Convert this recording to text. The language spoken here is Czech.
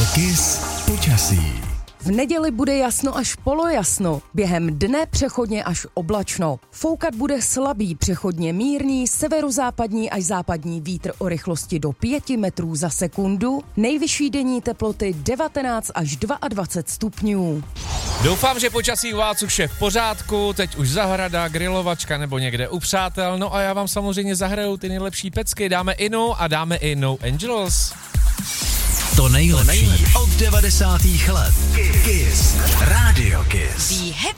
Kiss počasí. V neděli bude jasno až polojasno, během dne přechodně až oblačno. Foukat bude slabý, přechodně mírný, severozápadní až západní vítr o rychlosti do 5 metrů za sekundu, nejvyšší denní teploty 19 až 22 stupňů. Doufám, že počasí u vás už je v pořádku, teď už zahrada, grilovačka nebo někde u přátel, no a já vám samozřejmě zahraju ty nejlepší pecky, dáme Inu a dáme i No Angels. To nejlepší od 90. let. Kiss. Radio Kiss.